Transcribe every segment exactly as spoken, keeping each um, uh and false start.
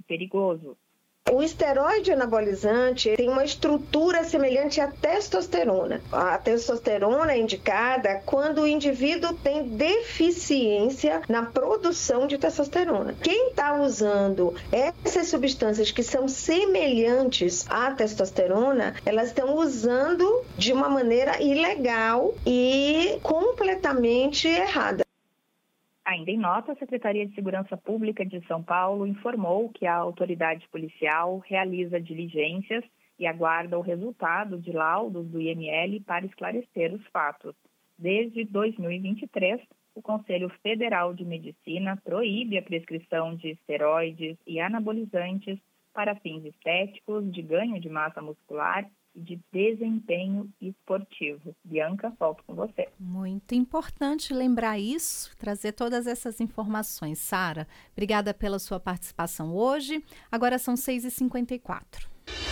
perigoso. O esteroide anabolizante tem uma estrutura semelhante à testosterona. A testosterona é indicada quando o indivíduo tem deficiência na produção de testosterona. Quem está usando essas substâncias que são semelhantes à testosterona, elas estão usando de uma maneira ilegal e completamente errada. Ainda em nota, a Secretaria de Segurança Pública de São Paulo informou que a autoridade policial realiza diligências e aguarda o resultado de laudos do I M L para esclarecer os fatos. Desde dois mil e vinte e três, o Conselho Federal de Medicina proíbe a prescrição de esteroides e anabolizantes para fins estéticos, de ganho de massa muscular e de desempenho esportivo. Bianca, volto com você. Muito importante lembrar isso, trazer todas essas informações. Sara, obrigada pela sua participação hoje. Agora são seis e cinquenta e quatro.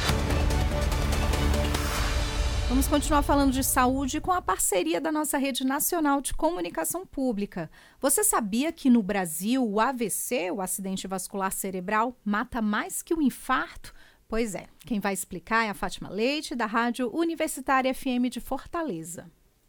Vamos continuar falando de saúde com a parceria da nossa Rede Nacional de Comunicação Pública. Você sabia que no Brasil o A V C, o acidente vascular cerebral, mata mais que o infarto? Pois é, quem vai explicar é a Fátima Leite, da Rádio Universitária F M de Fortaleza.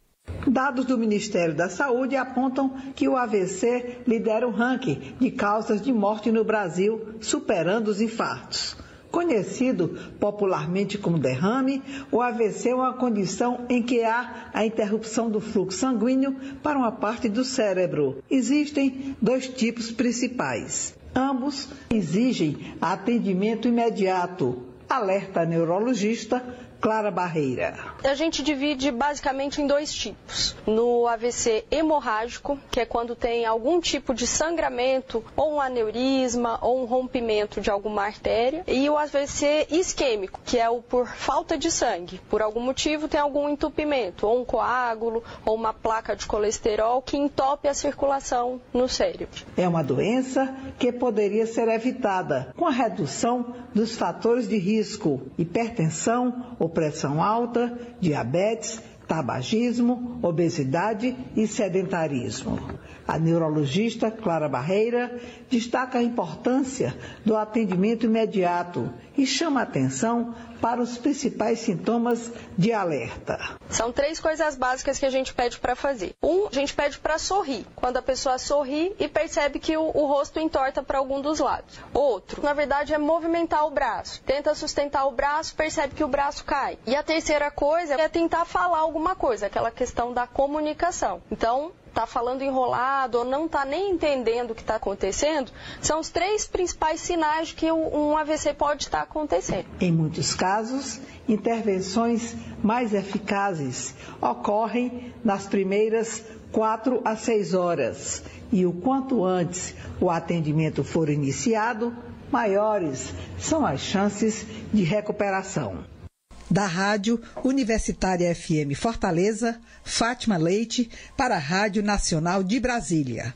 Dados do Ministério da Saúde apontam que o A V C lidera o ranking de causas de morte no Brasil, superando os infartos. Conhecido popularmente como derrame, o A V C é uma condição em que há a interrupção do fluxo sanguíneo para uma parte do cérebro. Existem dois tipos principais. Ambos exigem atendimento imediato. Alerta a neurologista Clara Barreira. A gente divide basicamente em dois tipos. No A V C hemorrágico, que é quando tem algum tipo de sangramento, ou um aneurisma, ou um rompimento de alguma artéria. E o A V C isquêmico, que é o por falta de sangue. Por algum motivo tem algum entupimento, ou um coágulo, ou uma placa de colesterol que entope a circulação no cérebro. É uma doença que poderia ser evitada com a redução dos fatores de risco: hipertensão, pressão alta, diabetes, tabagismo, obesidade e sedentarismo. A neurologista Clara Barreira destaca a importância do atendimento imediato e chama a atenção para os principais sintomas de alerta. São três coisas básicas que a gente pede para fazer. Um, a gente pede para sorrir, quando a pessoa sorri e percebe que o, o rosto entorta para algum dos lados. Outro, na verdade, é movimentar o braço. Tenta sustentar o braço, percebe que o braço cai. E a terceira coisa é tentar falar alguma coisa, aquela questão da comunicação. Então, está falando enrolado ou não está nem entendendo o que está acontecendo, são os três principais sinais de que um A V C pode estar acontecendo. Em muitos casos, intervenções mais eficazes ocorrem nas primeiras quatro a seis horas e o quanto antes o atendimento for iniciado, maiores são as chances de recuperação. Da Rádio Universitária F M Fortaleza, Fátima Leite, para a Rádio Nacional de Brasília.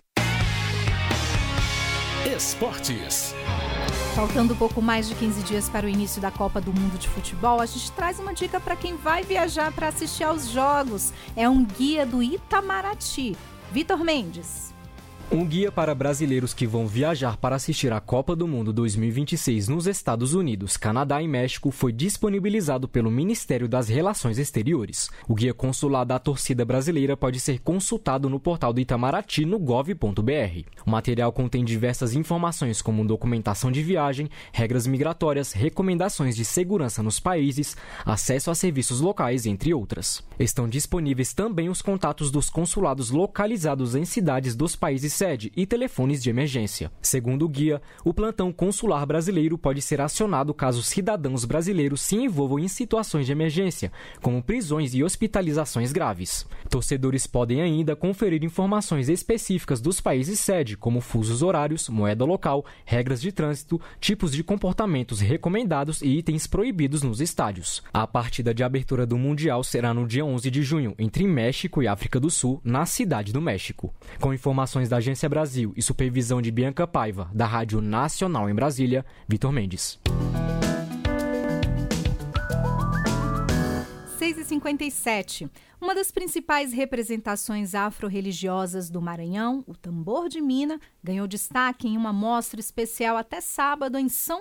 Esportes. Faltando pouco mais de quinze dias para o início da Copa do Mundo de Futebol, a gente traz uma dica para quem vai viajar para assistir aos jogos. É um guia do Itamaraty. Vitor Mendes. Um guia para brasileiros que vão viajar para assistir a Copa do Mundo dois mil e vinte e seis nos Estados Unidos, Canadá e México foi disponibilizado pelo Ministério das Relações Exteriores. O guia consular da torcida brasileira pode ser consultado no portal do Itamaraty no gov ponto br. O material contém diversas informações como documentação de viagem, regras migratórias, recomendações de segurança nos países, acesso a serviços locais, entre outras. Estão disponíveis também os contatos dos consulados localizados em cidades dos países sede e telefones de emergência. Segundo o guia, o plantão consular brasileiro pode ser acionado caso cidadãos brasileiros se envolvam em situações de emergência, como prisões e hospitalizações graves. Torcedores podem ainda conferir informações específicas dos países sede, como fusos horários, moeda local, regras de trânsito, tipos de comportamentos recomendados e itens proibidos nos estádios. A partida de abertura do Mundial será no dia onze de junho, entre México e África do Sul, na Cidade do México. Com informações da Agência Brasil e supervisão de Bianca Paiva, da Rádio Nacional em Brasília, Vitor Mendes. seis e cinquenta e sete. Uma das principais representações afro-religiosas do Maranhão, o Tambor de Mina, ganhou destaque em uma mostra especial até sábado em São